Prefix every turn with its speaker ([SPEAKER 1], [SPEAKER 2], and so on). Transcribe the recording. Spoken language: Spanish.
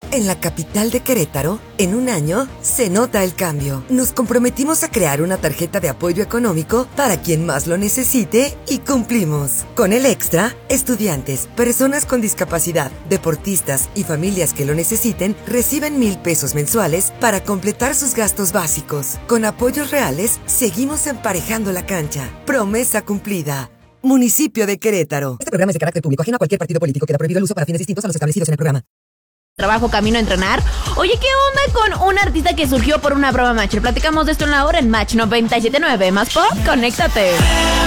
[SPEAKER 1] En la capital de Querétaro, en un año, se nota el cambio. Nos comprometimos a crear una tarjeta de apoyo económico para quien más lo necesite y cumplimos. Con el Extra, estudiantes, personas con discapacidad, deportistas y familias que lo necesiten reciben 1,000 pesos mensuales para completar sus gastos básicos. Con apoyos reales, seguimos emparejando la cancha. Promesa cumplida. Municipio de Querétaro. Este programa es de carácter público, ajeno a cualquier partido político. Queda prohibido el uso para fines distintos a los establecidos en el programa.
[SPEAKER 2] Trabajo camino a entrenar. Oye, ¿qué onda con un artista que surgió por una broma match? Platicamos de esto en la hora en Match 97.9. Más pop, conéctate.